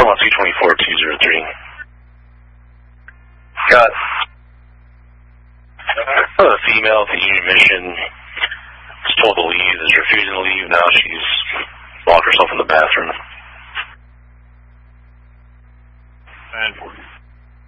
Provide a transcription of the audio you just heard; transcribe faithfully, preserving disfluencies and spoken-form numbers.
Belmont two twenty-four two zero three. Got a female at the Union Mission was told to leave, is refusing to leave. Now she's locked herself in the bathroom.